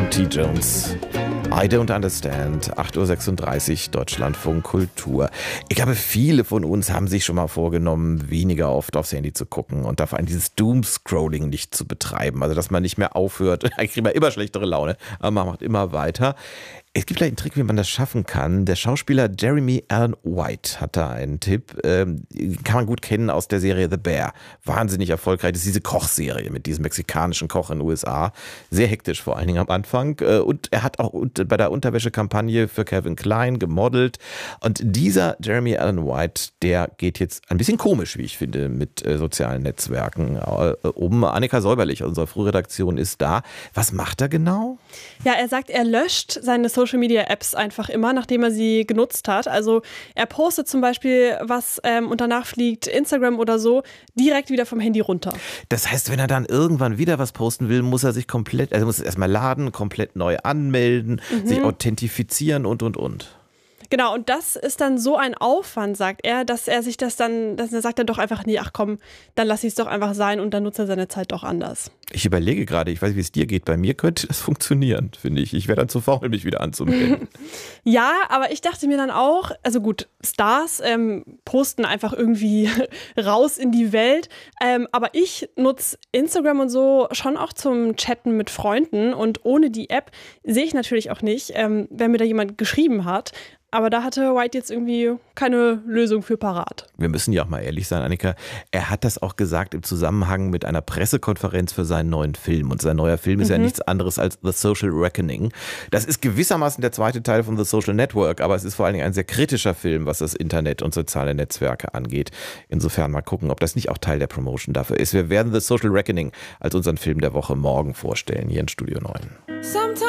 T-Jones. I don't understand. 8.36 Uhr, Deutschlandfunk Kultur. Ich glaube, viele von uns haben sich schon mal vorgenommen, weniger oft aufs Handy zu gucken und vor allem dieses Doomscrolling nicht zu betreiben. Also, dass man nicht mehr aufhört. Eigentlich kriegt man immer schlechtere Laune, aber man macht immer weiter. Es gibt vielleicht einen Trick, wie man das schaffen kann. Der Schauspieler Jeremy Allen White hat da einen Tipp. Kann man gut kennen aus der Serie The Bear. Wahnsinnig erfolgreich. Das ist diese Kochserie mit diesem mexikanischen Koch in den USA. Sehr hektisch, vor allen Dingen am Anfang. Und er hat auch bei der Unterwäschekampagne für Calvin Klein gemodelt. Und dieser Jeremy Allen White, der geht jetzt ein bisschen komisch, wie ich finde, mit sozialen Netzwerken um. Annika Säuberlich, unsere Frühredaktion, ist da. Was macht er genau? Ja, er sagt, er löscht seine Social-Media-Apps einfach immer, nachdem er sie genutzt hat. Also er postet zum Beispiel was und danach fliegt Instagram oder so direkt wieder vom Handy runter. Das heißt, wenn er dann irgendwann wieder was posten will, muss er sich komplett, also muss es erstmal laden, komplett neu anmelden, sich authentifizieren und. Genau, und das ist dann so ein Aufwand, sagt er, dass er sagt dann doch einfach nie, ach komm, dann lass ich es doch einfach sein und dann nutzt er seine Zeit doch anders. Ich überlege gerade, ich weiß, wie es dir geht, bei mir könnte das funktionieren, finde ich. Ich wäre dann zu faul, mich wieder anzumelden. Ja, aber ich dachte mir dann auch, also gut, Stars posten einfach irgendwie raus in die Welt, aber ich nutze Instagram und so schon auch zum Chatten mit Freunden und ohne die App sehe ich natürlich auch nicht, wenn mir da jemand geschrieben hat. Aber da hatte White jetzt irgendwie keine Lösung für parat. Wir müssen ja auch mal ehrlich sein, Annika. Er hat das auch gesagt im Zusammenhang mit einer Pressekonferenz für seinen neuen Film. Und sein neuer Film ist ja nichts anderes als The Social Reckoning. Das ist gewissermaßen der zweite Teil von The Social Network, aber es ist vor allen Dingen ein sehr kritischer Film, was das Internet und soziale Netzwerke angeht. Insofern mal gucken, ob das nicht auch Teil der Promotion dafür ist. Wir werden The Social Reckoning als unseren Film der Woche morgen vorstellen, hier in Studio 9.